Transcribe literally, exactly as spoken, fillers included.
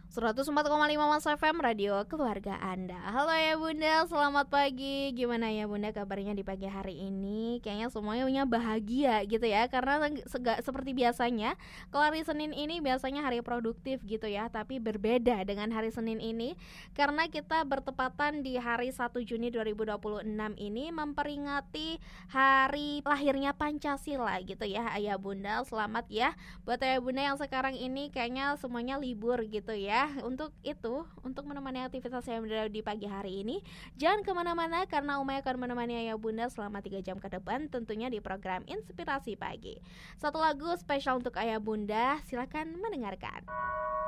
seratus empat koma lima Mas F M Radio keluarga Anda. Halo ya Bunda, selamat pagi. Gimana ya Bunda kabarnya di pagi hari ini? Kayaknya semuanya bahagia gitu ya. Karena sega, seperti biasanya kalau hari Senin ini biasanya hari produktif gitu ya. Tapi berbeda dengan hari Senin ini, karena kita bertepatan di hari satu Juni dua ribu dua puluh enam ini memperingati hari lahirnya Pancasila gitu ya Ayah Bunda. Selamat ya buat Ayah Bunda yang sekarang ini kayaknya semuanya libur gitu ya. Untuk itu, untuk menemani aktivitas saya di pagi hari ini, jangan kemana-mana karena Umay akan menemani Ayah Bunda selama tiga jam ke depan, tentunya di program Inspirasi Pagi. Satu lagu spesial untuk Ayah Bunda, silakan mendengarkan.